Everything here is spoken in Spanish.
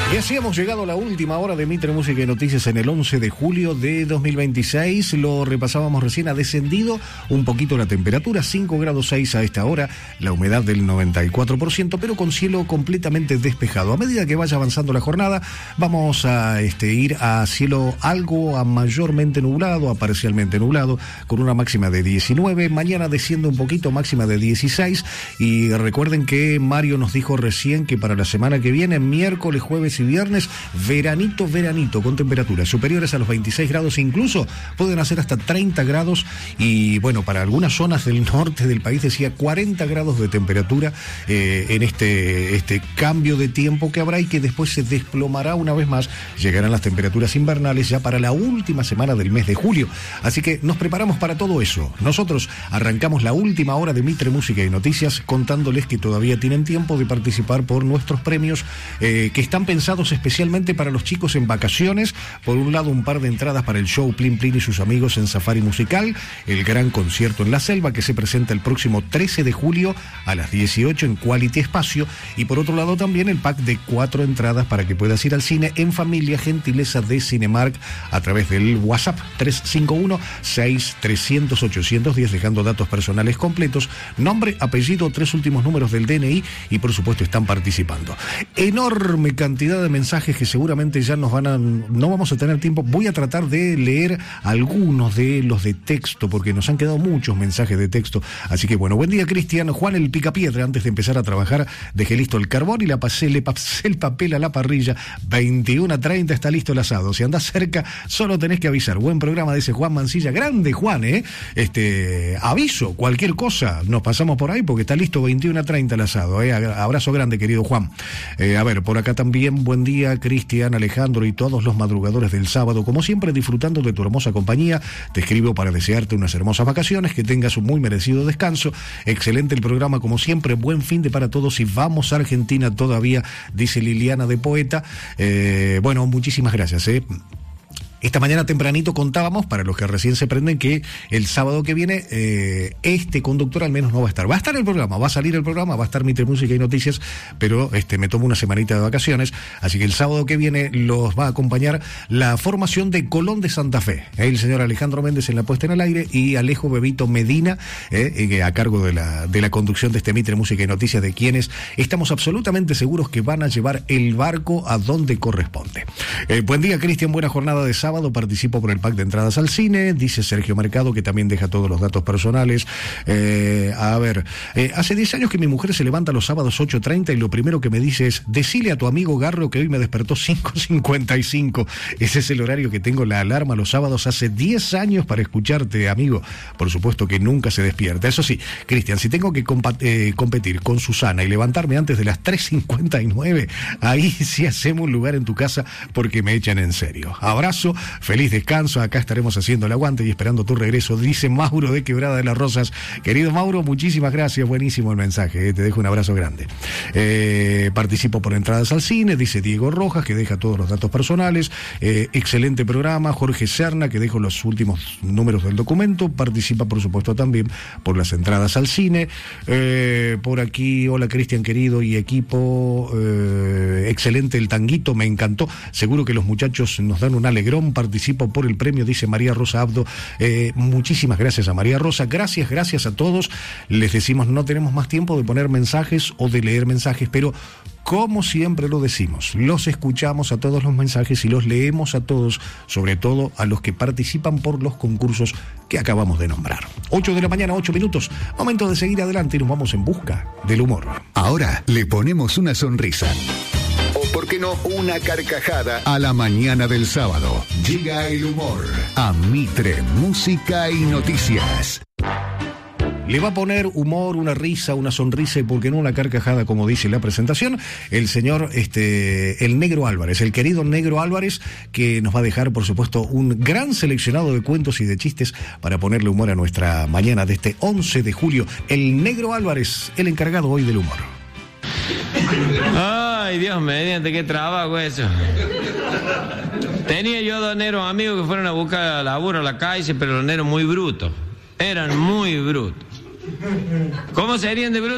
Y así hemos llegado a la última hora de Mitre Música y Noticias en el 11 de julio de 2026. Lo repasábamos recién, ha descendido un poquito la temperatura, 5 grados 6 a esta hora, la humedad del 94%, pero con cielo completamente despejado. A medida que vaya avanzando la jornada, vamos a ir a cielo algo a mayormente nublado, a parcialmente nublado, con una máxima de 19. Mañana desciende un poquito, máxima de 16. Y recuerden que Mario nos dijo recién que para la semana que viene, miércoles, jueves y viernes, veranito, con temperaturas superiores a los 26 grados, incluso pueden hacer hasta 30 grados, y bueno, para algunas zonas del norte del país decía 40 grados de temperatura en este cambio de tiempo que habrá y que después se desplomará una vez más. Llegarán las temperaturas invernales ya para la última semana del mes de julio, así que nos preparamos para todo eso. Nosotros arrancamos la última hora de Mitre Música y Noticias contándoles que todavía tienen tiempo de participar por nuestros premios que están pensados especialmente para los chicos en vacaciones. Por un lado, un par de entradas para el show Plin Plin y sus amigos en Safari Musical, el gran concierto en la selva que se presenta el próximo 13 de julio a las 18 en Quality Espacio, y por otro lado también el pack de 4 entradas para que puedas ir al cine en familia, gentileza de Cinemark, a través del WhatsApp 351-6300-810, dejando datos personales completos, nombre, apellido, 3 últimos números del DNI, y por supuesto están participando. Enorme cantidad de mensajes que seguramente ya no vamos a tener tiempo. Voy a tratar de leer algunos de los de texto, porque nos han quedado muchos mensajes de texto. Así que bueno, buen día, Cristian. Juan el Picapiedra, antes de empezar a trabajar, dejé listo el carbón y le pasé el papel a la parrilla. 21:30 está listo el asado. Si andás cerca, solo tenés que avisar. Buen programa, dice Juan Mancilla. Grande, Juan, aviso, cualquier cosa, nos pasamos por ahí porque está listo 21:30 el asado. Abrazo grande, querido Juan. A ver, por acá también, buen día, Cristian, Alejandro y todos los madrugadores del sábado. Como siempre, disfrutando de tu hermosa compañía. Te escribo para desearte unas hermosas vacaciones, que tengas un muy merecido descanso. Excelente el programa, como siempre. Buen fin de para todos y vamos a Argentina todavía, dice Liliana de Poeta. Bueno, muchísimas gracias. Esta mañana tempranito contábamos, para los que recién se prenden, que el sábado que viene este conductor al menos no va a estar. Va a estar el programa, va a salir el programa, va a estar Mitre Música y Noticias, pero me tomo una semanita de vacaciones, así que el sábado que viene los va a acompañar la formación de Colón de Santa Fe. El señor Alejandro Méndez en la puesta en el aire y Alejo Bebito Medina a cargo de la conducción de este Mitre Música y Noticias, de quienes estamos absolutamente seguros que van a llevar el barco a donde corresponde. Buen día, Cristian, buena jornada de sábado. Participo por el pack de entradas al cine, dice Sergio Mercado, que también deja todos los datos personales. Hace 10 años que mi mujer se levanta los sábados 8:30 y lo primero que me dice es: decile a tu amigo Garro que hoy me despertó 5:55. Ese es el horario que tengo la alarma los sábados hace 10 años para escucharte, amigo. Por supuesto que nunca se despierta. Eso sí, Cristian, si tengo que competir con Susana y levantarme antes de las 3:59, ahí sí hacemos un lugar en tu casa porque me echan en serio. Abrazo. Feliz descanso, acá estaremos haciendo el aguante y esperando tu regreso, dice Mauro de Quebrada de las Rosas. Querido Mauro, muchísimas gracias, buenísimo el mensaje, te dejo un abrazo grande. Participo por entradas al cine, dice Diego Rojas, que deja todos los datos personales. Excelente programa. Jorge Serna, que dejo los últimos números del documento, participa por supuesto también por las entradas al cine. Por aquí, hola Cristian querido y equipo, excelente el tanguito, me encantó, seguro que los muchachos nos dan un alegrón. Participo por el premio, dice María Rosa Abdo. Muchísimas gracias a María Rosa, gracias a todos. Les decimos, no tenemos más tiempo de poner mensajes o de leer mensajes, pero como siempre lo decimos, los escuchamos a todos los mensajes y los leemos a todos, sobre todo a los que participan por los concursos que acabamos de nombrar. 8 de la mañana, 8 minutos, momento de seguir adelante y nos vamos en busca del humor. Ahora le ponemos una sonrisa, ¿por qué no una carcajada a la mañana del sábado? Llega el humor a Mitre Música y Noticias. Le va a poner humor, una risa, una sonrisa y por qué no una carcajada, como dice la presentación, el señor el Negro Álvarez, el querido Negro Álvarez, que nos va a dejar, por supuesto, un gran seleccionado de cuentos y de chistes para ponerle humor a nuestra mañana de este 11 de julio. El Negro Álvarez, el encargado hoy del humor. Ay, Dios mediante, qué trabajo eso. Tenía yo 2 negros amigos que fueron a buscar laburo a la calle, pero los negros muy brutos. Eran muy brutos. ¿Cómo serían de brutos?